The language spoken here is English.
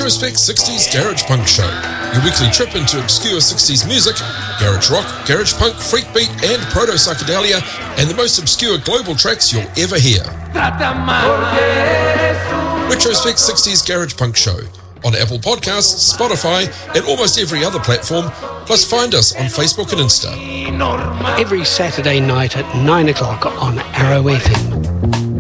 Retrospect 60s Garage Punk Show, your weekly trip into obscure 60s music, garage rock, garage punk, freak beat and proto-psychedelia, and the most obscure global tracks you'll ever hear. Retrospect 60s Garage Punk Show, on Apple Podcasts, Spotify, and almost every other platform, plus find us on Facebook and Insta. Every Saturday night at 9 o'clock on Arrow FM.